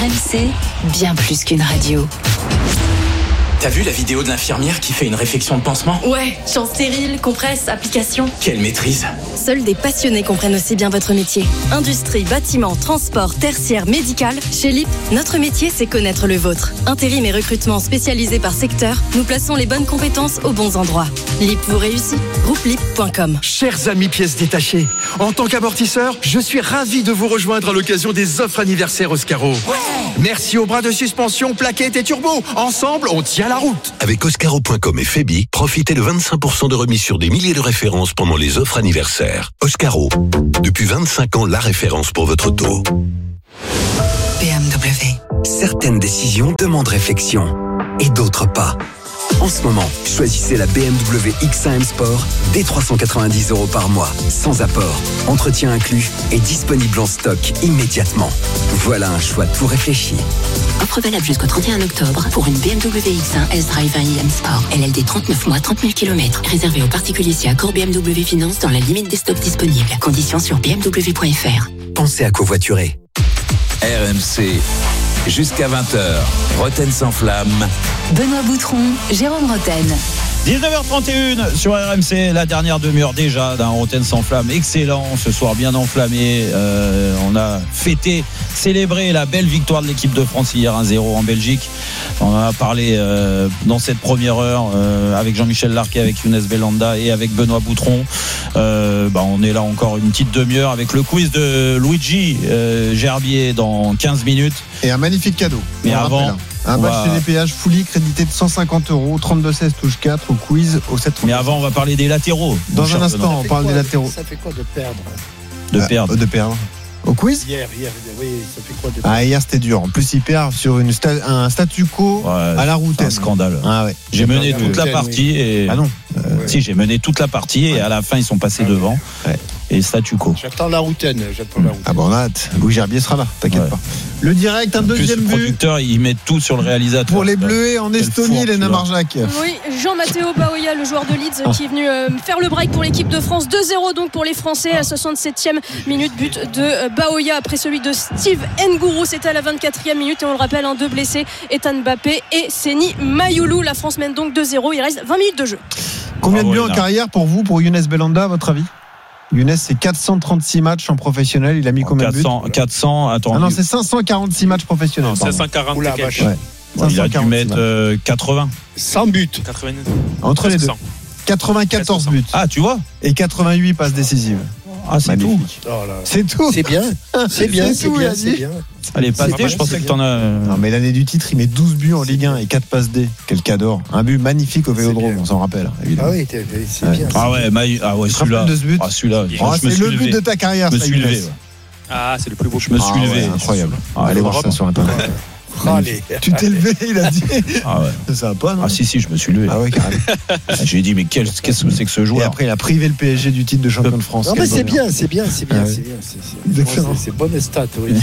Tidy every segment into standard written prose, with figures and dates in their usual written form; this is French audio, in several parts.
RMC, bien plus qu'une radio. T'as vu la vidéo de l'infirmière qui fait une réflexion de pansement ? Ouais, chant stérile, compresse, application. Quelle maîtrise ! Seuls des passionnés comprennent aussi bien votre métier. Industrie, bâtiment, transport, tertiaire, médical. Chez LIP, notre métier, c'est connaître le vôtre. Intérim et recrutement spécialisés par secteur, nous plaçons les bonnes compétences aux bons endroits. LIP vous réussit. Groupe-LIP.com. Chers amis pièces détachées, en tant qu'amortisseur, je suis ravi de vous rejoindre à l'occasion des offres anniversaires Oscaro. Ouais. Merci aux bras de suspension, plaquettes et turbo. Ensemble, on tient la route. Avec Oscaro.com et Febi, profitez de 25% de remise sur des milliers de références pendant les offres anniversaires. Oscaro, depuis 25 ans, la référence pour votre taux. BMW. Certaines décisions demandent réflexion et d'autres pas. En ce moment, choisissez la BMW X1 M Sport dès 390 € par mois, sans apport, entretien inclus et disponible en stock immédiatement. Voilà un choix tout réfléchi. Offre valable jusqu'au 31 octobre pour une BMW X1 S-Drive 1 IM Sport. LLD 39 mois, 30 000 km. Réservé aux particuliers si accord BMW Finance dans la limite des stocks disponibles. Conditions sur bmw.fr. Pensez à covoiturer. RMC, jusqu'à 20h, Roten sans flamme. Benoît Boutron, Jérôme Roten. 19h31 sur RMC, la dernière demi-heure déjà d'un Roten sans flamme excellent, ce soir bien enflammé. On a fêté, célébré la belle victoire de l'équipe de France hier 1-0 en Belgique. On en a parlé dans cette première heure avec Jean-Michel Larquet, avec Younes Belhanda et avec Benoît Boutron. On est là encore une petite demi-heure avec le quiz de Luigi Gerbier dans 15 minutes. Et un magnifique cadeau. Mais avant... Un badge TDPH Fully crédité de 150 €, 32-16 touche 4 au quiz au 7. Mais avant, on va parler des latéraux. Dans un instant, on parle des latéraux. Ça fait quoi de perdre ? De perdre. Au quiz ? Hier, oui, ça fait quoi de perdre ? Hier, c'était dur. En plus, il perd sur un statu quo à la route. Un scandale. Ah ouais. J'ai mené toute la partie et... Ah non. Si, j'ai mené toute la partie et à la fin, ils sont passés devant. Ouais. Et statu quo. J'attends la routaine. Ah bon, on a hâte. Louis Gerbier sera là, t'inquiète pas. Le direct, un deuxième but. Le producteur, il met tout sur le réalisateur. Pour les Bleuets en Estonie, Léna Marjac. Oui, Jean-Matteo Baoya, le joueur de Leeds, qui est venu faire le break pour l'équipe de France. 2-0 donc pour les Français à 67e minute. But de Baoya après celui de Steve Ngourou. C'était à la 24e minute et on le rappelle, deux blessés, Ethan Mbappé et Seny Mayoulou. La France mène donc 2-0. Il reste 20 minutes de jeu. Combien de buts en carrière pour vous, pour Younes Belhanda, à votre avis ? Younes, c'est 436 matchs en professionnel. Il a mis combien de buts ? 400, attends. Ah non, c'est 546 matchs professionnels. 540 ouais. Il a dû mettre 80. 100 buts. 80. Entre les deux. 94 buts. Ah, tu vois ? Et 88 passes décisives. Ah, c'est tout. C'est tout. C'est bien. C'est bien. Allez, passe D, je pensais que t'en as. Non, mais l'année du titre, il met 12 buts en Ligue 1 et 4 passes D. Quel cador. Un but magnifique au Vélodrome, on s'en rappelle, évidemment. Ah oui, c'est bien. Ah ouais, celui-là. C'est le but de ta carrière, ça. Je me suis levé. Ah, c'est le plus beau. Je me suis levé. Incroyable. Allez voir ça sur Internet. Tu t'es levé, il a dit. Ah ouais. Ça va pas, non ? Ah si, je me suis levé. Ah ouais, carrément. J'ai dit, mais qu'est-ce que c'est que ce joueur ? Et après, il a privé le PSG du titre de champion de France. Non, mais c'est bien. C'est bonne stat, oui.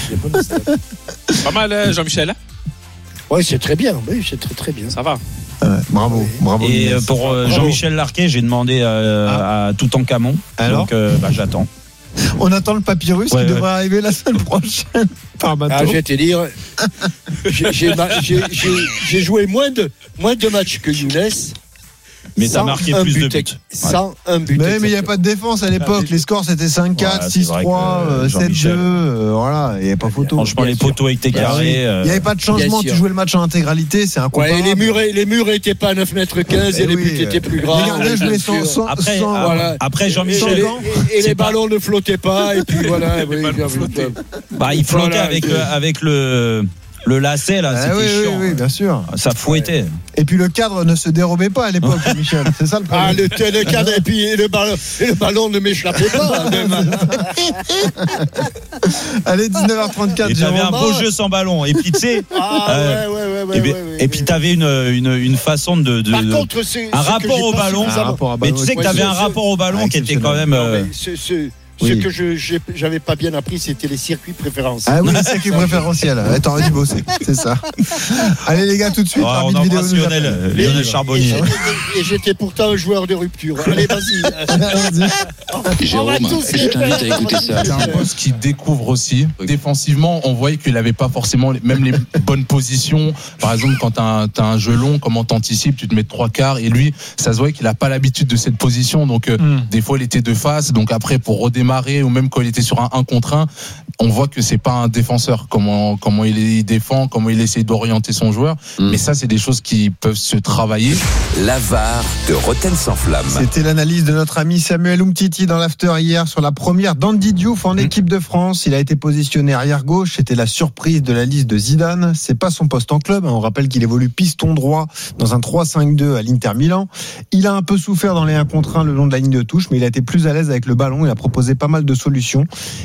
Pas mal, Jean-Michel. Oui, c'est très bien. Oui, c'est très bien. Ça va. Bravo. Et pour Jean-Michel Larquet, j'ai demandé à Toutankhamon. Alors ? Donc, j'attends. On attend le papyrus qui devrait arriver la semaine prochaine par bateau. Ah, je vais te dire, j'ai joué moins de matchs que Younes. Mais t'as marqué plus de buts. 101 buts. Mais il n'y a pas de défense à l'époque. Les scores c'était 5-4, 6-3, 7-2. Voilà, il n'y avait pas photo. Franchement, les poteaux étaient carrés. Il n'y avait pas de changement. Tu jouais le match en intégralité. C'est incroyable. Ouais, les murs n'étaient pas à 9,15 m et les buts étaient plus grands. Les gardiens jouaient sans. Après Jean-Michel. Et les ballons ne flottaient pas. Et puis voilà. Il flottait avec le lacet là, c'était chiant. Oui, bien sûr. Ça fouettait. Et puis le cadre ne se dérobait pas à l'époque, Michel. C'est ça le problème. Ah, le cadre et puis le ballon ne m'échappait pas. Allez, 19h34. Et t'avais un beau jeu sans ballon. Et puis tu sais. Et puis t'avais une façon de. Par contre, un rapport au ballon. Mais tu sais que t'avais un rapport au ballon qui était quand même. Ce que j'avais pas bien appris, c'était les circuits préférentiels. Ah oui, les circuits préférentiels. T'aurais dû bosser, c'est ça. Allez les gars, tout de suite. On embrasse Lionel Charbonnier. Et j'étais pourtant un joueur de rupture. Allez, vas-y. Jérôme, je t'invite à écouter ça. C'est un poste qui découvre aussi. Défensivement, on voyait qu'il n'avait pas forcément même les bonnes positions. Par exemple, quand t'as un jeu long, comment t'anticipes, tu te mets 3 quarts. Et lui, ça se voyait qu'il n'a pas l'habitude de cette position. Donc, des fois, il était de face. Donc après, pour redémarrer, ou même quand il était sur un 1 contre 1, on voit que c'est pas un défenseur. Comment il défend, comment il essaie d'orienter son joueur. Mais ça, c'est des choses qui peuvent se travailler. La VAR de Rotten sans flamme. C'était l'analyse de notre ami Samuel Umtiti dans l'after hier sur la première d'Andy Diouf en équipe de France. Il a été positionné arrière gauche. C'était la surprise de la liste de Zidane. C'est pas son poste en club. On rappelle qu'il évolue piston droit dans un 3-5-2 à l'Inter Milan. Il a un peu souffert dans les 1 contre 1 le long de la ligne de touche, mais il a été plus à l'aise avec le ballon. Il a proposé pas mal de solutions.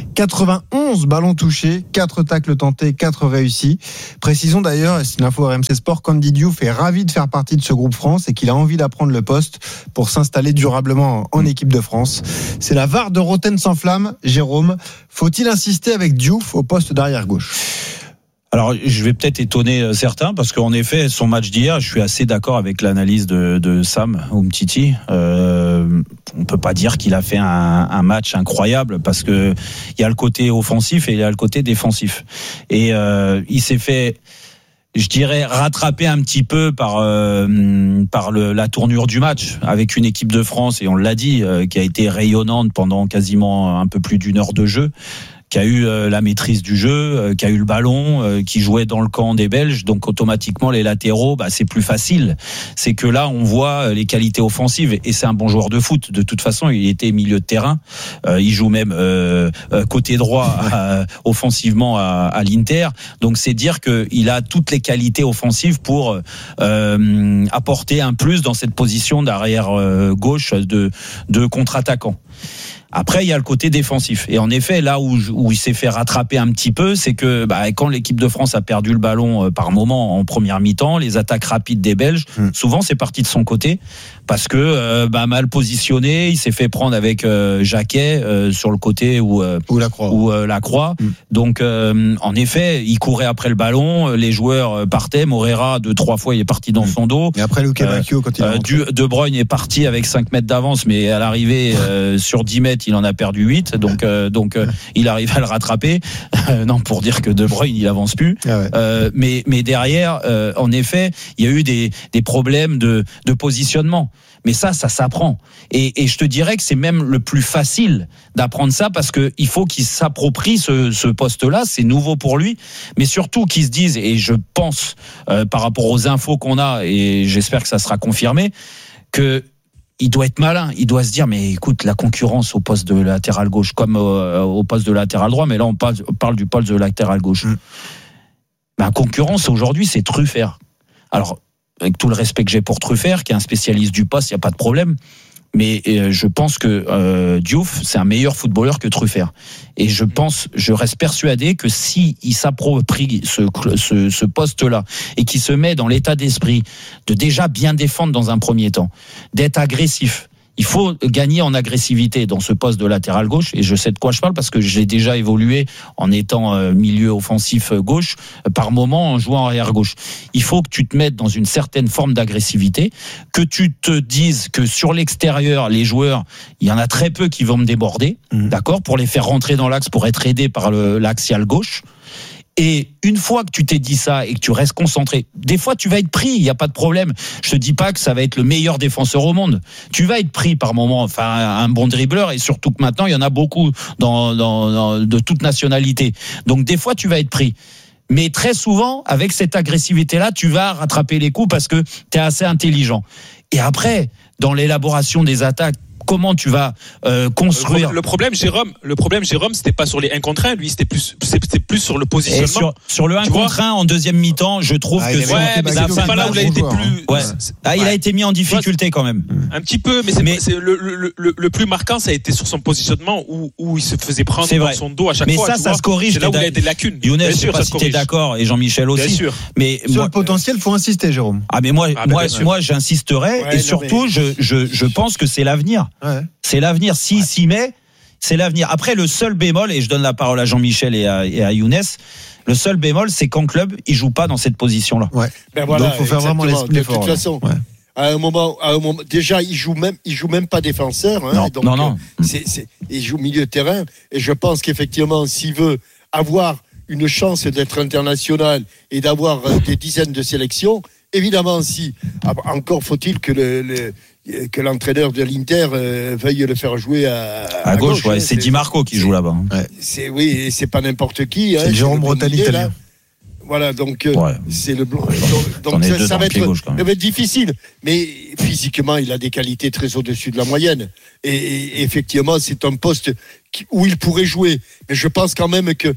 91 ballons touchés, 4 tacles tentés, 4 réussis. Précisons d'ailleurs, et c'est une info RMC Sport, qu'Andy Diouf est ravi de faire partie de ce groupe France et qu'il a envie d'apprendre le poste pour s'installer durablement en équipe de France. C'est la VAR de Rotten sans flamme. Jérôme, faut-il insister avec Diouf au poste d'arrière gauche ? Alors, je vais peut-être étonner certains parce qu'en effet, son match d'hier, je suis assez d'accord avec l'analyse de Sam Umtiti. On peut pas dire qu'il a fait un match incroyable parce que il y a le côté offensif et il y a le côté défensif. Et il s'est fait, je dirais, rattraper un petit peu par la tournure du match avec une équipe de France, et on l'a dit, qui a été rayonnante pendant quasiment un peu plus d'une heure de jeu, qui a eu la maîtrise du jeu, qui a eu le ballon, qui jouait dans le camp des Belges. Donc automatiquement les latéraux, c'est plus facile. C'est que là on voit les qualités offensives, et c'est un bon joueur de foot. De toute façon, il était milieu de terrain. Il joue même côté droit offensivement à l'Inter. Donc c'est dire que il a toutes les qualités offensives pour apporter un plus dans cette position d'arrière gauche de contre-attaquant. Après, il y a le côté défensif. Et en effet, là où il s'est fait rattraper un petit peu, c'est que quand l'équipe de France a perdu le ballon par moment en première mi-temps, les attaques rapides des Belges, souvent c'est parti de son côté, parce que mal positionné, il s'est fait prendre avec Jacquet sur le côté ou la Croix. Donc en effet, il courait après le ballon, les joueurs partaient, Moreira 2-3 fois il est parti dans son dos. Et après Luka Bacchio quand il est De Bruyne est parti avec 5 mètres d'avance, mais à l'arrivée sur 10 mètres il en a perdu 8, donc il arrive à le rattraper. Non, pour dire que De Bruyne il avance plus. Mais derrière, en effet, il y a eu des problèmes de positionnement. Mais ça s'apprend. Et je te dirais que c'est même le plus facile d'apprendre ça, parce que il faut qu'il s'approprie ce poste-là. C'est nouveau pour lui, mais surtout qu'il se dise, et je pense par rapport aux infos qu'on a, et j'espère que ça sera confirmé, que il doit être malin, il doit se dire, mais écoute, la concurrence au poste de latéral gauche comme au poste de latéral droit, mais là on parle du poste de latéral gauche. La concurrence aujourd'hui, c'est Truffert. Alors, avec tout le respect que j'ai pour Truffert, qui est un spécialiste du poste, il n'y a pas de problème. Mais je pense que Diouf, c'est un meilleur footballeur que Truffert. Et je reste persuadé que si il s'approprie ce poste-là et qu'il se met dans l'état d'esprit de déjà bien défendre dans un premier temps, d'être agressif. Il faut gagner en agressivité dans ce poste de latéral gauche, et je sais de quoi je parle parce que j'ai déjà évolué en étant milieu offensif gauche, par moment en jouant arrière gauche. Il faut que tu te mettes dans une certaine forme d'agressivité, que tu te dises que sur l'extérieur, les joueurs, il y en a très peu qui vont me déborder, d'accord, pour les faire rentrer dans l'axe, pour être aidés par l'axial gauche. Et une fois que tu t'es dit ça et que tu restes concentré, des fois tu vas être pris, il n'y a pas de problème. Je te dis pas que ça va être le meilleur défenseur au monde. Tu vas être pris par moment, enfin un bon dribbleur, et surtout que maintenant il y en a beaucoup de toute nationalité. Donc des fois tu vas être pris. Mais très souvent, avec cette agressivité-là, tu vas rattraper les coups parce que tu es assez intelligent. Et après, dans l'élaboration des attaques, comment tu vas construire. Le problème, Jérôme, c'était pas sur les 1 contre 1, lui, c'était plus sur le positionnement. Sur le 1 contre 1 en deuxième mi-temps, je trouve que c'est pas là où il a été plus. Il a été mis en difficulté quand même. Un petit peu, mais c'est le plus marquant, ça a été sur son positionnement où il se faisait prendre dans son dos à chaque fois. Mais ça se corrige. C'est là où il a des lacunes. Younes, je sais pas si t'es d'accord, et Jean-Michel aussi. Bien sûr. Mais sur le potentiel, faut insister, Jérôme. Mais moi, j'insisterai, et surtout, je pense que c'est l'avenir. Ouais. C'est l'avenir. S'il s'y met, c'est l'avenir. Après, le seul bémol, et je donne la parole à Jean-Michel et à Younes, le seul bémol, c'est qu'en club, il joue pas dans cette position-là. Ouais. Ben voilà, donc, faut faire vraiment l'effort. De toute façon, à un moment, déjà, il joue même pas défenseur. Hein, non. Il joue milieu de terrain. Et je pense qu'effectivement, s'il veut avoir une chance d'être international et d'avoir des dizaines de sélections, évidemment, encore faut-il que l'entraîneur de l'Inter veuille le faire jouer à gauche. Ouais, c'est Di Marco qui joue là-bas. Ouais. C'est pas n'importe qui. C'est Jérôme Breton, italien. Voilà, donc c'est le blanc. Donc ça va être difficile. Mais physiquement, il a des qualités très au-dessus de la moyenne. Et effectivement, c'est un poste où il pourrait jouer. Mais je pense quand même que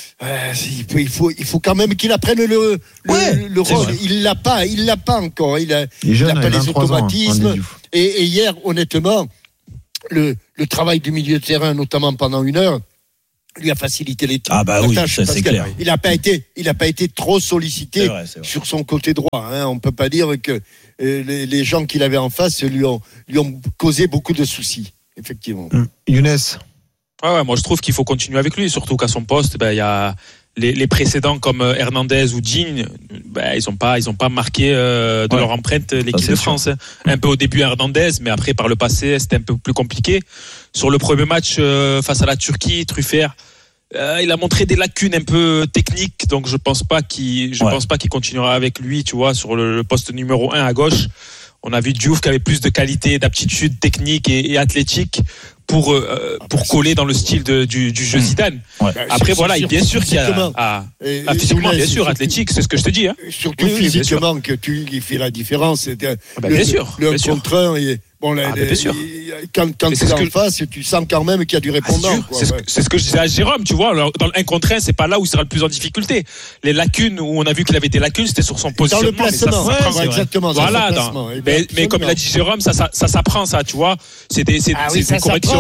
il faut quand même qu'il apprenne le rôle. Il l'a pas encore. Il a pas les automatismes. Et hier, honnêtement, le travail du milieu de terrain, notamment pendant 1 heure, lui a facilité les tâches. Ah bah oui, ça c'est clair. Il n'a pas été trop sollicité c'est vrai. Sur son côté droit. Hein. On peut pas dire que les gens qu'il avait en face lui ont causé beaucoup de soucis, effectivement. Younes. Ouais, moi je trouve qu'il faut continuer avec lui, surtout qu'à son poste, il y a les précédents comme Hernandez ou Jean, ils ont pas marqué de leur empreinte l'équipe de France. Hein. Un peu au début Hernandez, mais après par le passé c'était un peu plus compliqué. Sur le premier match face à la Turquie, Truffert, il a montré des lacunes un peu techniques, donc je pense pas qu'il continuera avec lui, tu vois, sur le poste numéro 1 à gauche. On a vu Diouf qui avait plus de qualité, d'aptitude technique et athlétique pour coller dans le style du jeu Zidane. Ouais. Après bien sûr qu'il y a physiquement, bien sûr, athlétique, c'est ce que je te dis. Hein. Surtout physiquement que il fait la différence. Bien sûr. Le 1 contre 1 et bien sûr. Quand tu es en face, tu sens quand même qu'il y a du répondant. C'est ce que je disais à Jérôme, tu vois. Alors, dans le 1 contre 1, c'est pas là où il sera le plus en difficulté. Les lacunes où on a vu qu'il avait des lacunes, c'était sur son positionnement. Dans le placement. Exactement. Voilà. Mais comme il a dit Jérôme, ça s'apprend, ça, tu vois. C'est des corrections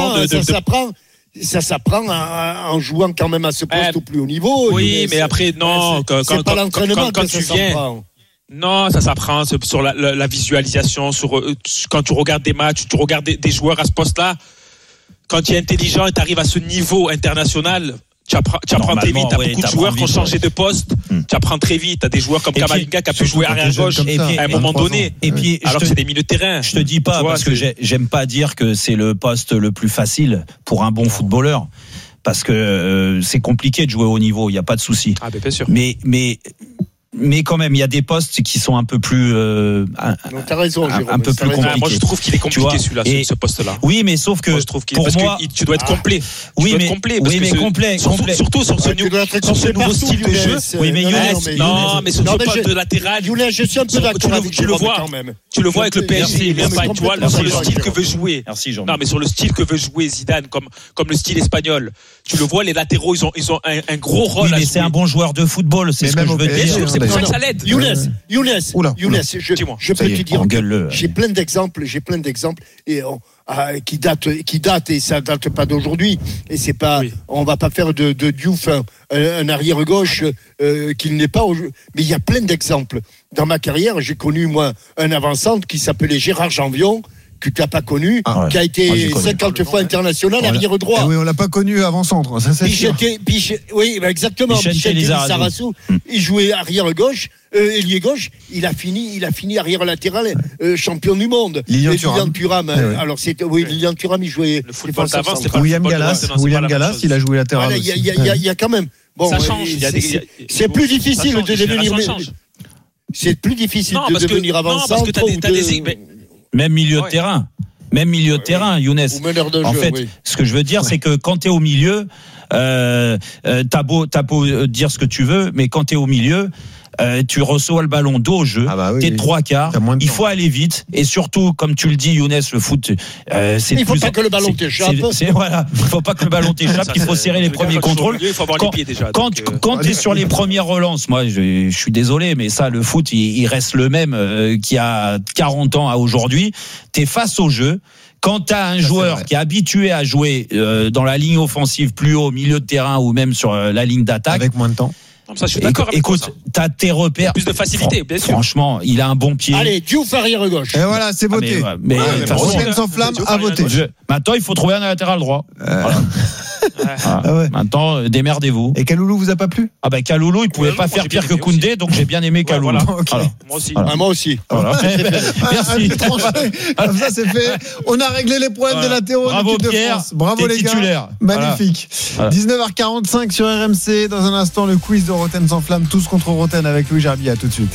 Ça s'apprend en jouant quand même à ce poste au plus haut niveau. Oui, mais après, non. C'est pas l'entraînement quand tu viens. Non, ça s'apprend sur la visualisation, quand tu regardes des matchs, tu regardes des joueurs à ce poste-là. Quand tu es intelligent et tu arrives à ce niveau international, tu apprends très vite. T'as beaucoup de joueurs qui ont changé de poste. Tu apprends très vite. T'as des joueurs comme Kamavinga qui a pu jouer arrière gauche à un moment donné. Et puis, alors que c'est des milieux de terrain. Je te dis pas, parce que j'aime pas dire que c'est le poste le plus facile pour un bon footballeur. Parce que c'est compliqué de jouer au niveau, il n'y a pas de souci. Ah, bien sûr. Mais quand même, il y a des postes qui sont un peu plus, t'as raison, Jérôme, un peu plus compliqués. Moi, je trouve qu'il est compliqué celui-là, ce poste-là. Oui, mais sauf que pour moi, tu dois être complet. Complet. Surtout sur ce nouveau style de jeu. Oui, mais sur ce poste de latéral, je suis un peu d'accord avec Jérôme quand même. Tu le vois avec le PSG, tu vois, sur le style que veut jouer. Merci, Jean. Non, mais sur le style que veut jouer Zidane, comme le style espagnol. Tu le vois, les latéraux, ils ont un gros rôle. Oui, mais c'est un bon joueur de football, c'est ce que je veux dire. C'est pour ça que ça l'aide. Younes, je peux te dire que j'ai plein d'exemples et qui datent et ça date pas d'aujourd'hui, et c'est pas, on va pas faire de Diouf un arrière gauche qu'il n'est pas mais il y a plein d'exemples. Dans ma carrière, j'ai connu moi un avant-centre qui s'appelait Gérard Janvion, que tu n'as pas connu, qui a été 50 fois international arrière droit. Oui, on l'a pas connu avant-centre, ça c'est sûr. Oui, exactement. Michel Lizarazu, il jouait arrière gauche, ailier gauche, il a fini arrière latéral, champion du monde. Lilian Thuram. Alors Lilian Thuram, il jouait le football d'avant, William Gallas, il a joué latéral. Il y a quand même. Bon, ça change. C'est plus difficile de devenir. C'est plus difficile de devenir avant-centre. Même milieu de terrain. Même milieu de terrain, Younes. En fait, ce que je veux dire, c'est que quand tu es au milieu, t'as beau dire ce que tu veux, mais quand tu es au milieu, tu reçois le ballon dos au jeu, t'es de 3/4, il faut aller vite, et surtout, comme tu le dis, Younes, le foot, c'est il faut pas que le ballon t'échappe. Il faut pas que le ballon t'échappe, il faut serrer les premiers contrôles. Il faut avoir les pieds déjà. Quand tu es sur les premières relances, moi, je suis désolé, mais ça, le foot, il reste le même qu'il y a 40 ans à aujourd'hui. T'es face au jeu. Quand tu as un joueur qui est habitué à jouer dans la ligne offensive plus haut, milieu de terrain ou même sur la ligne d'attaque, avec moins de temps. ça, je suis d'accord. Écoute, t'as tes repères. Plus de facilité, bien sûr. Franchement, il a un bon pied. Allez, Diouf arrière gauche. Et voilà, c'est voté. Roten sans flamme à voter. Maintenant, il faut trouver un latéral droit. Maintenant, démerdez-vous. Et Kaloulou vous a pas plu? Ah ben Kaloulou, il pouvait pas faire pire que Koundé, donc j'ai bien aimé Kaloulou. Moi aussi. Moi aussi. Merci. Comme ça, c'est fait. On a réglé les problèmes des latéraux de l'équipe de France. Bravo les gars. Magnifique. 19h45 sur RMC. Dans un instant, le quiz de Roten sans flamme. Tous contre Roten avec Louis Gerbier. À tout de suite.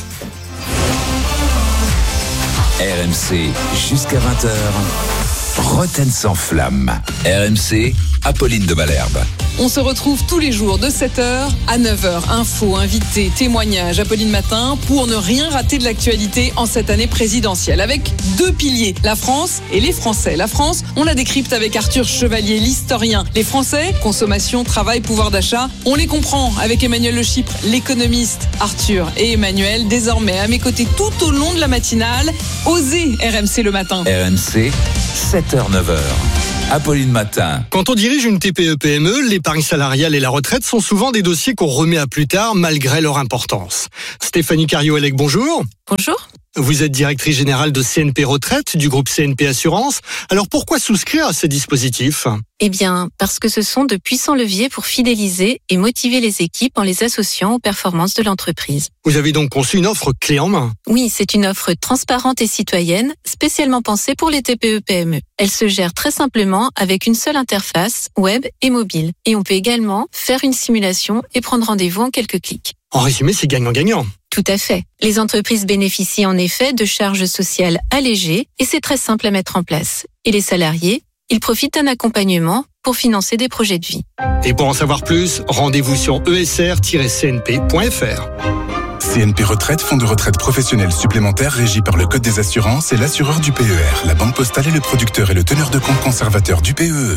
RMC jusqu'à 20h. Roten sans flamme. RMC, Apolline de Malherbe. On se retrouve tous les jours de 7h à 9h. Infos, invités, témoignages, Apolline Matin pour ne rien rater de l'actualité en cette année présidentielle. Avec deux piliers, la France et les Français. La France, on la décrypte avec Arthur Chevalier, l'historien. Les Français, consommation, travail, pouvoir d'achat. On les comprend avec Emmanuel Le Chypre, l'économiste. Arthur et Emmanuel, désormais à mes côtés tout au long de la matinale. Osez RMC le matin. RMC, 7h-9h. Apolline Matin. Quand on dirige une TPE-PME, l'épargne salariale et la retraite sont souvent des dossiers qu'on remet à plus tard malgré leur importance. Stéphanie Cario-Elec, bonjour. Bonjour. Vous êtes directrice générale de CNP Retraite du groupe CNP Assurance. Alors pourquoi souscrire à ces dispositifs ? Eh bien, parce que ce sont de puissants leviers pour fidéliser et motiver les équipes en les associant aux performances de l'entreprise. Vous avez donc conçu une offre clé en main ? Oui, c'est une offre transparente et citoyenne, spécialement pensée pour les TPE-PME. Elle se gère très simplement avec une seule interface, web et mobile. Et on peut également faire une simulation et prendre rendez-vous en quelques clics. En résumé, c'est gagnant-gagnant. Tout à fait. Les entreprises bénéficient en effet de charges sociales allégées et c'est très simple à mettre en place. Et les salariés, ils profitent d'un accompagnement pour financer des projets de vie. Et pour en savoir plus, rendez-vous sur esr-cnp.fr. CNP Retraite, fonds de retraite professionnel supplémentaire régi par le Code des assurances et l'assureur du PER. La Banque Postale est le producteur et le teneur de compte conservateur du PEE.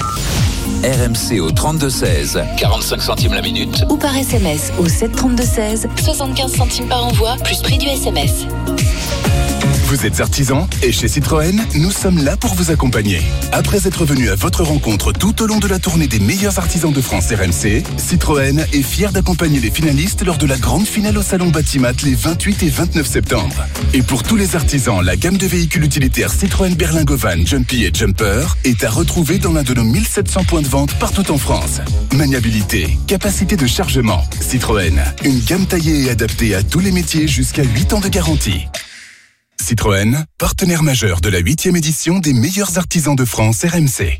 RMC au 32-16, 45 centimes la minute. Ou par SMS au 732-16, 75 centimes par envoi, plus prix du SMS. Vous êtes artisan et chez Citroën, nous sommes là pour vous accompagner. Après être venu à votre rencontre tout au long de la tournée des meilleurs artisans de France RMC, Citroën est fier d'accompagner les finalistes lors de la grande finale au Salon Batimat les 28 et 29 septembre. Et pour tous les artisans, la gamme de véhicules utilitaires Citroën Berlingo Van, Jumpy et Jumper est à retrouver dans l'un de nos 1700 points de vente partout en France. Maniabilité, capacité de chargement, Citroën, une gamme taillée et adaptée à tous les métiers jusqu'à 8 ans de garantie. Citroën, partenaire majeur de la 8e édition des meilleurs artisans de France RMC.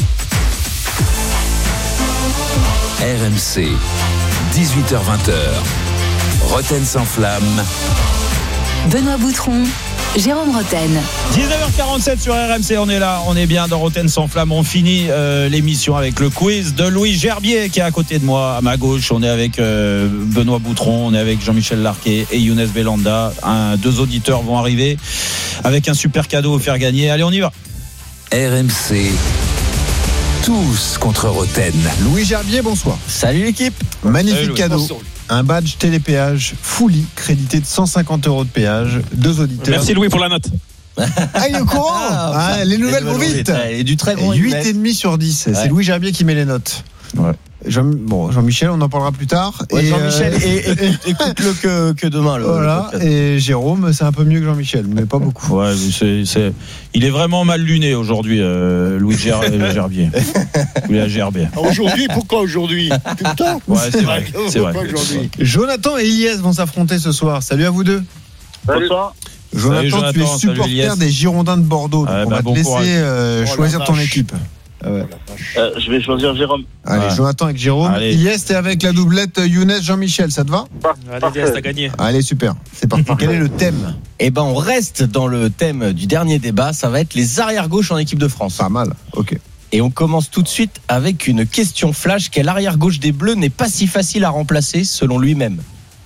RMC, 18h-20h. Roten sans flamme. Benoît Boutron, Jérôme Roten. 19h47 sur RMC, on est là, on est bien dans Roten sans flamme. On finit l'émission avec le quiz de Louis Gerbier qui est à côté de moi, à ma gauche. On est avec Benoît Boutron, on est avec Jean-Michel Larquet et Younes Belanda. Deux auditeurs vont arriver avec un super cadeau à faire gagner. Allez, on y va. RMC, tous contre Roten. Louis Gerbier, bonsoir. Salut l'équipe. Magnifique cadeau. Un badge télépéage Fully crédité de 150 € de péage. Deux auditeurs. Merci Louis pour la note. Ah, il est au courant. Les nouvelles vont vite. Et du très bon. 8,5 sur 10. C'est Louis Gerbier qui met les notes. Ouais. Jean-Michel, on en parlera plus tard. Ouais, et Jean-Michel, écoute-le que demain. Voilà. Et Jérôme, c'est un peu mieux que Jean-Michel, mais pas beaucoup. Ouais, il est vraiment mal luné aujourd'hui, Louis Gerbier. Louis Gerbier. Aujourd'hui, pourquoi aujourd'hui? Tout le temps. Ouais, c'est vrai. C'est vrai. Jonathan et Ilyes vont s'affronter ce soir. Salut à vous deux. Bonsoir. Jonathan, tu es supporter des Girondins de Bordeaux. Donc on va te laisser choisir ton équipe. Je vais choisir Jérôme. Allez, Jonathan avec Jérôme. Ilyes, t'es avec la doublette Younes Jean-Michel, ça te va? Allez, t'as gagné. Allez, super. C'est parti. Quel est le thème? Eh ben, on reste dans le thème du dernier débat. Ça va être les arrière-gauches en équipe de France. Pas mal. Ok. Et on commence tout de suite avec une question flash. Quel arrière-gauche des Bleus n'est pas si facile à remplacer selon lui-même?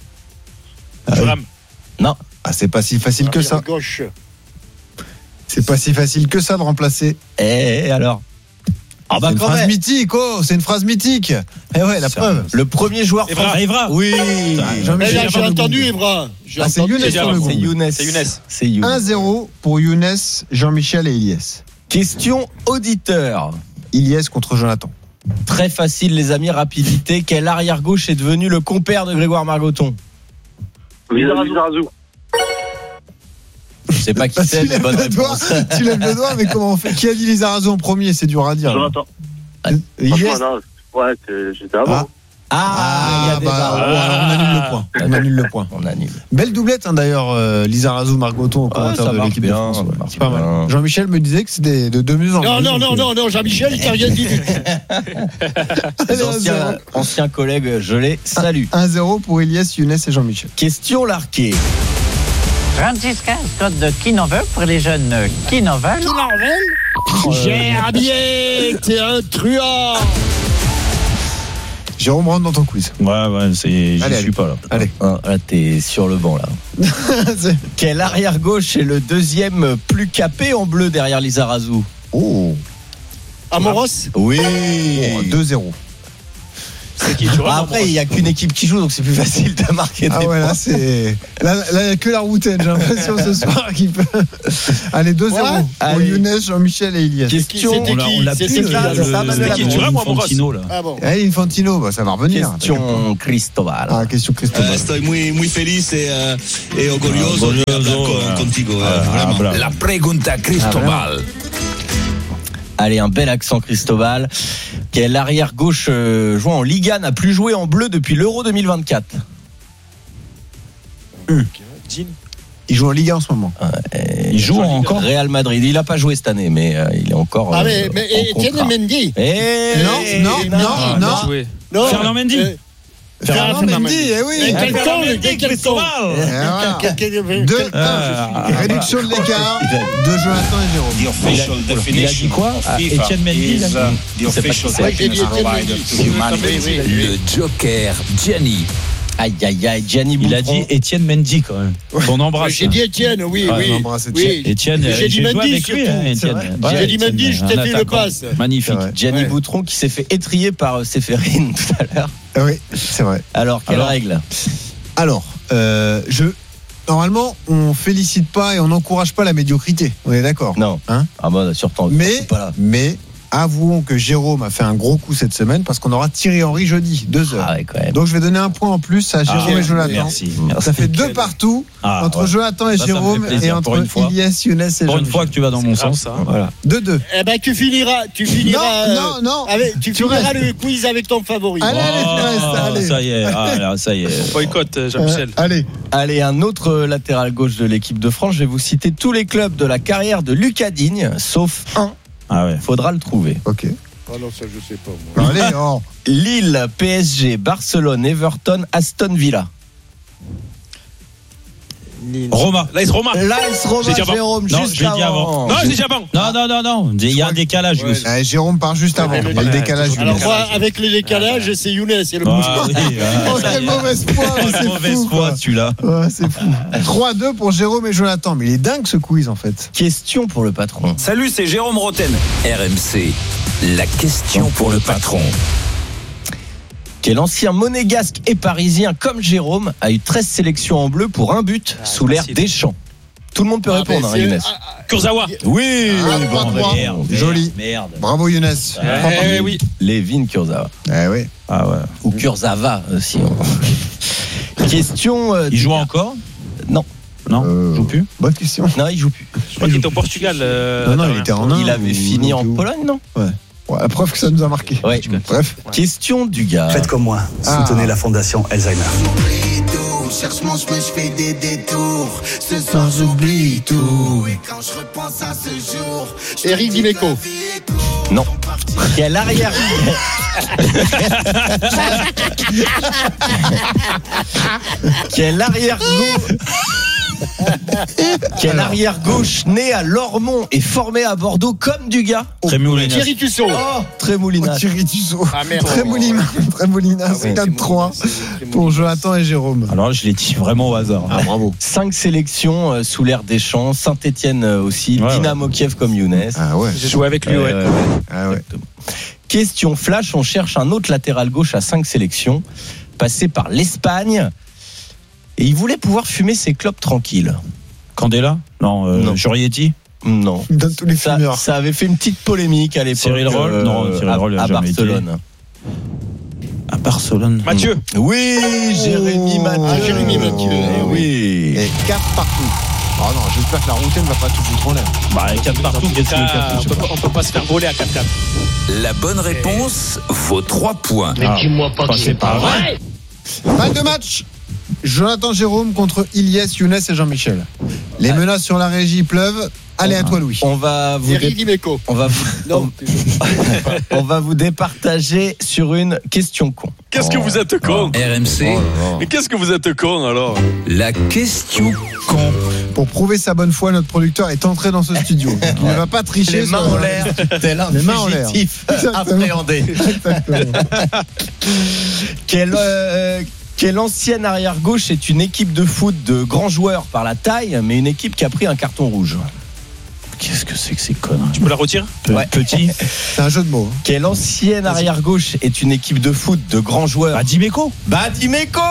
Non. Ah, c'est pas si facile que ça. Gauche. C'est pas si facile que ça de remplacer. Et alors? Ah bah, c'est une phrase mythique, c'est une phrase mythique. Eh ouais, la preuve. Le premier joueur français. Evra. Oui. Jean-Michel, j'ai entendu Evra. C'est Younes. C'est Younes. 1-0 pour Younes, Jean-Michel et Ilyes. Question auditeur. Ilyes contre Jonathan. Très facile, les amis, rapidité. Quel arrière-gauche est devenu le compère de Grégoire Margoton? Lizarazu. Je sais pas qui c'est, mais bonne réponse. Tu lèves le doigt, mais comment on fait? Qui a dit Lizarazu en premier? C'est dur à dire. Jonathan. Ouais, j'étais avant. on annule le point. On annule. Belle doublette d'ailleurs, Lizarazu Margoton au commentaire de l'équipe de France. C'est pas mal. Jean-Michel me disait que c'était de mieux en mieux. Non, Jean-Michel, il t'a rien dit. Anciens collègues, je les salue. 1-0 pour Elias, Younes et Jean-Michel. Question larquée. 36-15, code de Kinovel pour les jeunes Kinovel. Gerbier, t'es un truand. Jérôme, rentre dans ton quiz. Ouais, j'y suis pas là. Allez. Là, t'es sur le banc, là. Quel arrière-gauche est le deuxième plus capé en bleu derrière Lizarazu? Amoros? Oui. 2-0. Après, il n'y a qu'une équipe qui joue, donc c'est plus facile de marquer des points. Là, il n'y a que la routaine, j'ai l'impression, ce soir. Allez, 2-0 pour Younes, Jean-Michel et Elias. Question. On l'a plus. C'est qui Infantino, là. Ah bon. Infantino, ça va revenir. Question Cristobal. Question Cristobal. Estoy muy feliz et orgulloso de hablar contigo. La pregunta Cristobal. Allez, un bel accent Cristobal. Quel arrière-gauche jouant en Liga n'a plus joué en bleu depuis l'Euro 2024? Il joue en Liga en ce moment. Il joue encore Real Madrid. Il n'a pas joué cette année, mais il est encore. Mais Etienne Mendy. Non. Fernand Mendy. Fernand Mendy, oui. Quel con. 2-1. Réduction de l'écart de Jonathan et Jérôme. Il a dit quoi? Etienne Mendy. Le Joker Gianni. Aïe, Gianni Boutron. Il a dit Etienne Mendy quand même. On embrasse. J'ai dit Etienne, oui. Etienne, j'ai dit joué Mendy avec lui, Etienne. J'ai dit Mendy, je t'ai fait le passe. Magnifique. Gianni Boutron qui s'est fait étrier par Séphérine tout à l'heure. Oui, c'est vrai. Alors, quelle règle? Alors, normalement, on félicite pas et on n'encourage pas la médiocrité. On est d'accord? Non. Surtout. Mais avouons que Jérôme a fait un gros coup cette semaine parce qu'on aura Thierry Henry jeudi, 2h. Ah ouais, quand même. Donc je vais donner un point en plus à Jérôme et Jonathan. Merci. Ça fait 2 partout entre Jonathan et Jérôme et entre Elias, Younes et Jean-Michel. Pour une fois que tu vas dans mon sens. Voilà. 2-2. Eh ben tu finiras. Non. Tu finiras le quiz avec ton favori. Allez. Ça y est. Boycott, Jean-Michel. Allez, un autre latéral gauche de l'équipe de France. Je vais vous citer tous les clubs de la carrière de Lucas Digne, sauf un. Faudra le trouver. Ok. Ah non, ça je sais pas moi. Allez, Lille, PSG, Barcelone, Everton, Aston Villa. Roma. L'AS Roma, Jérôme, juste avant. Non, je l'ai dit avant. Non. Il y a un décalage. Jérôme part juste avant. Il y a le décalage. Alors moi, avec le décalage, c'est Younes. C'est le quelle mauvaise foi, celui-là. C'est fou. 3-2 pour Jérôme et Jonathan. Mais il est dingue ce quiz en fait. Question pour le patron. Salut, c'est Jérôme Roten. RMC, la question pour le patron. Quel ancien monégasque et parisien comme Jérôme a eu 13 sélections en bleu pour un but sous l'ère Deschamps? Tout le monde peut répondre, Younes. Kurzawa. Oui, joli. Merde. Bravo Younes. Oui. Lévin Kurzawa. Oui. Ou Kurzawa si on... Question. Il joue encore? Non. Il joue plus. Bonne question. Non, il joue plus. Je crois qu'il était au Portugal. Non, il était en Inde. Il avait fini en Pologne, non? Ouais. La preuve que ça nous a marqué. Ouais. Bref. Question du gars. Faites comme moi. Soutenez la fondation Alzheimer. Cherche-moi, je fais des détours. Ce soir, j'oublie tout. Et quand je repense à ce jour, Eric Dimeco. Non. Quel arrière Quel arrière-gauche Quel arrière-gauche né à Lormont et formé à Bordeaux comme du gars? Thierry Tussaud. Trémoulinas. Thierry Tussaud. Trémoulinas. 4-3 pour Jonathan et Jérôme. Alors je l'ai dit vraiment au hasard. Bravo. 5 sélections sous l'ère Deschamps, Saint-Etienne aussi, Dynamo Kiev comme Younes. J'ai joué avec lui, Question flash, on cherche un autre latéral gauche à 5 sélections, passé par l'Espagne. Et il voulait pouvoir fumer ses clopes tranquilles. Candela? Non. Giorietti? Non. Il donne tous les fumeurs. Ça avait fait une petite polémique à l'époque. Cyril Roll, non, Cyril Roll à Barcelone. À Barcelone. Mathieu. Oui, Jérémy Mathieu. Ah, Jérémy Mathieu. Oui. Et 4 partout. Oh non, j'espère que la routine ne va pas tout foutre en l'air. Bah, 4 partout, qu'est-ce qu'il y a? On peut pas se faire voler à 4-4. La bonne réponse vaut 3 points. Mais dis-moi pas que c'est pas vrai. Balle de match. Jonathan Jérôme contre Ilyes, Younes et Jean-Michel. Les menaces sur la régie pleuvent. Allez, à toi, Louis. On va vous départager sur une question con. Qu'est-ce que vous êtes con RMC. Mais qu'est-ce que vous êtes con alors? La question con. Pour prouver sa bonne foi, notre producteur est entré dans ce studio. Il ne va pas tricher. Les mains en l'air, tel un fugitif appréhendé. Quelle ancienne arrière-gauche est une équipe de foot de grands joueurs par la taille, mais une équipe qui a pris un carton rouge? Qu'est-ce que c'est que ces conneries? Tu peux la retirer? Ouais. Petit. C'est un jeu de mots. Quelle ancienne arrière-gauche est une équipe de foot de grands joueurs? Dimeco. Dimeco.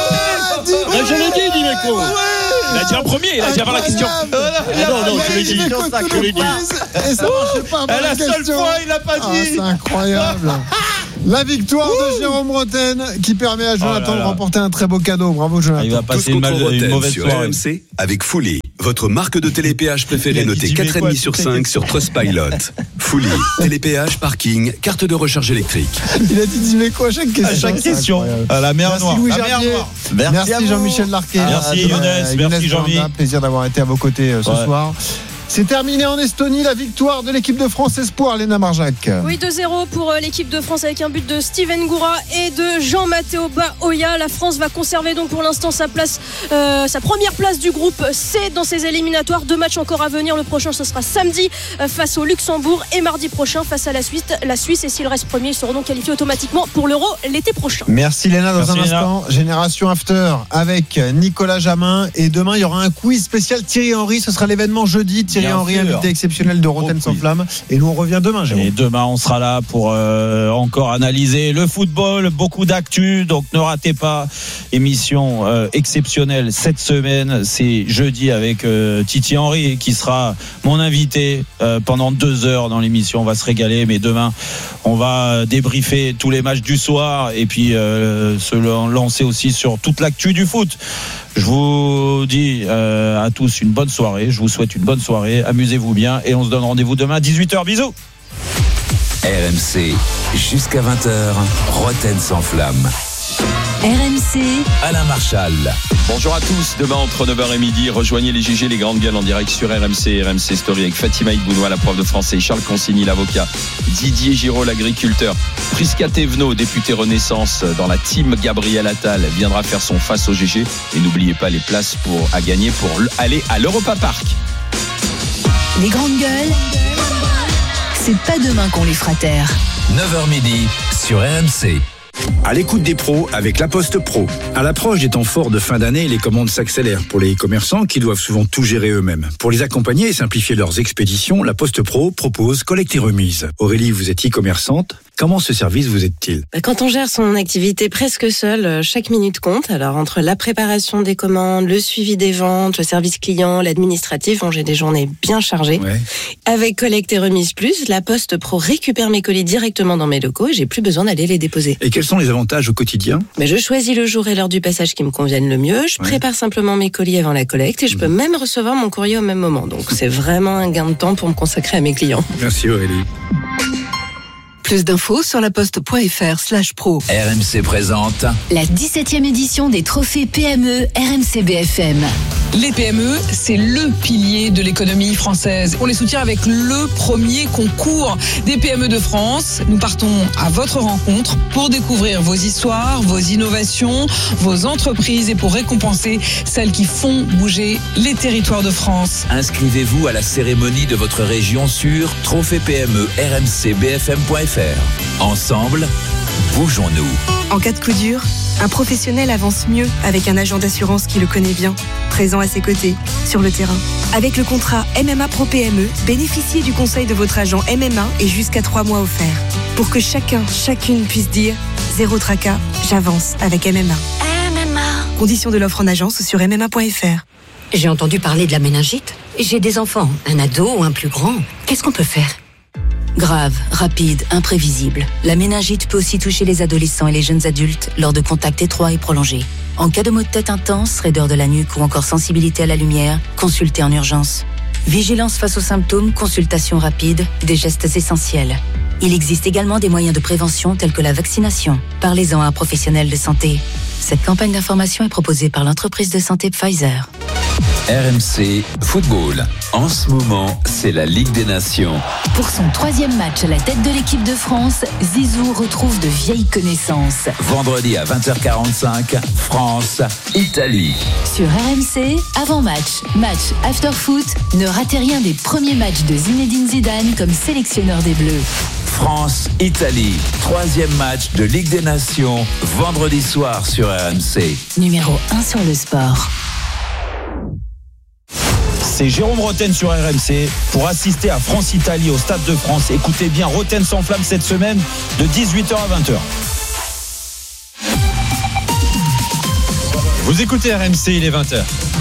Je l'ai dit, Dimeco. Il a dit en premier, il a dit avant la question. Non, je l'ai dit. Je l'ai dit. Et ça marche pas. La seule fois, il n'a pas dit. C'est incroyable. La victoire de Jérôme Roten qui permet à Jonathan de remporter un très beau cadeau. Bravo, Jonathan. Il va passer une mauvaise sur soirée. RMC avec Fully, votre marque de télépéage préférée notée 4,5 sur 5 sur Trustpilot. Fully, télépéage, parking, carte de recharge électrique. Il a dit Dimeco à chaque question. À chaque question. À la mer noire. Louis La mer Gerbier. noire. Merci Jean-Michel Larquet. Merci Younes. Merci Jean-Mi. Plaisir d'avoir été à vos côtés ce soir. C'est terminé en Estonie, la victoire de l'équipe de France Espoir, Léna Marjac. Oui, 2-0 pour l'équipe de France avec un but de Steven Goura et de Jean-Matteo Baoya. La France va conserver donc pour l'instant sa première place du groupe C dans ses éliminatoires. 2 matchs encore à venir. Le prochain, ce sera samedi face au Luxembourg et mardi prochain face à la Suisse. Et s'il reste premier, ils seront donc qualifiés automatiquement pour l'Euro l'été prochain. Merci Léna. Dans un instant, Léna. Génération After avec Nicolas Jamin. Et demain, il y aura un quiz spécial Thierry Henry. Ce sera l'événement jeudi. Thierry Henry, invité exceptionnel de Roten sans flamme. Et nous, on revient demain, Jérôme. Et demain, on sera là pour encore analyser le football, beaucoup d'actu. Donc, ne ratez pas. Émission exceptionnelle cette semaine. C'est jeudi avec Titi Henry qui sera mon invité pendant 2 heures dans l'émission. On va se régaler. Mais demain, on va débriefer tous les matchs du soir et puis se lancer aussi sur toute l'actu du foot. Je vous dis à tous une bonne soirée. Je vous souhaite une bonne soirée. Amusez-vous bien et on se donne rendez-vous demain à 18h. Bisous. RMC, jusqu'à 20h, Roten sans flamme. RMC, Alain Marchal. Bonjour à tous, demain entre 9h et midi, rejoignez les GG, les grandes gueules en direct sur RMC, RMC Story avec Fatima Ibounois, la prof de français, Charles Consigny, l'avocat, Didier Giraud, l'agriculteur, Prisca Thévenot, député Renaissance dans la team Gabriel Attal, viendra faire son face au GG et n'oubliez pas les places à gagner pour aller à l'Europa Park. les grandes gueules, c'est pas demain qu'on les fera taire. 9h midi sur RMC. À l'écoute des pros avec La Poste Pro. À l'approche des temps forts de fin d'année, les commandes s'accélèrent pour les commerçants qui doivent souvent tout gérer eux-mêmes. Pour les accompagner et simplifier leurs expéditions, La Poste Pro propose collecte et remise. Aurélie, vous êtes e-commerçante. Comment ce service vous aide-t-il ? Quand on gère son activité presque seul, chaque minute compte. Alors entre la préparation des commandes, le suivi des ventes, le service client, l'administratif, j'ai des journées bien chargées. Ouais. Avec Collecte et Remise Plus, La Poste Pro récupère mes colis directement dans mes locaux et j'ai plus besoin d'aller les déposer. Et quels sont les avantages au quotidien ? Je choisis le jour et l'heure du passage qui me conviennent le mieux. Je prépare simplement mes colis avant la collecte et je peux même recevoir mon courrier au même moment. Donc c'est vraiment un gain de temps pour me consacrer à mes clients. Merci Aurélie. Plus d'infos sur laposte.fr/pro. RMC présente la 17e édition des trophées PME RMC BFM. Les PME, c'est le pilier de l'économie française. On les soutient avec le premier concours des PME de France. Nous partons à votre rencontre pour découvrir vos histoires, vos innovations, vos entreprises et pour récompenser celles qui font bouger les territoires de France. Inscrivez-vous à la cérémonie de votre région sur trophée-PME-RMCBFM.fr. Ensemble, bougeons-nous. En cas de coup dur, un professionnel avance mieux avec un agent d'assurance qui le connaît bien, présent à ses côtés, sur le terrain. Avec le contrat MMA Pro PME, bénéficiez du conseil de votre agent MMA et jusqu'à 3 mois offerts. Pour que chacune puisse dire « Zéro tracas, j'avance avec MMA ». Conditions de l'offre en agence sur MMA.fr. J'ai entendu parler de la méningite. J'ai des enfants, un ado ou un plus grand. Qu'est-ce qu'on peut faire ? Grave, rapide, imprévisible. La méningite peut aussi toucher les adolescents et les jeunes adultes lors de contacts étroits et prolongés. En cas de maux de tête intense, raideur de la nuque ou encore sensibilité à la lumière, consultez en urgence. Vigilance face aux symptômes, consultation rapide, des gestes essentiels. Il existe également des moyens de prévention tels que la vaccination. Parlez-en à un professionnel de santé. Cette campagne d'information est proposée par l'entreprise de santé Pfizer. RMC Football. En ce moment, c'est la Ligue des Nations. Pour son 3e match à la tête de l'équipe de France, Zizou retrouve de vieilles connaissances. Vendredi à 20h45, France-Italie. Sur RMC, avant-match, match after-foot, ne ratez rien des premiers matchs de Zinedine Zidane comme sélectionneur des Bleus. France-Italie, 3e match de Ligue des Nations, vendredi soir sur RMC. Numéro 1 sur le sport. C'est Jérôme Roten sur RMC pour assister à France-Italie au Stade de France. Écoutez bien, Roten s'enflamme cette semaine de 18h à 20h. Vous écoutez RMC, il est 20h.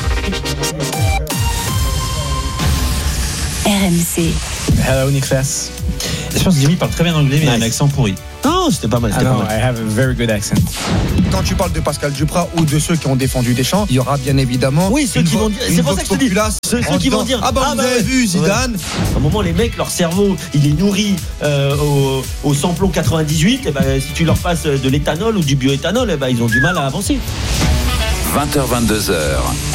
RMC. Hello Nicolas. Je pense que Jimmy parle très bien anglais, mais il a un accent pourri. Non, c'était pas mal. I have a very good accent. Quand tu parles de Pascal Duprat ou de ceux qui ont défendu Deschamps, il y aura bien évidemment. Oui, ceux qui vont dire. C'est pour ça que je te dis. Ceux qui vont dire. Vous avez vu Zidane. À un moment, les mecs, leur cerveau, il est nourri au samplon 98. Et ben, si tu leur passes de l'éthanol ou du bioéthanol, et ben, ils ont du mal à avancer. 20h, 22h.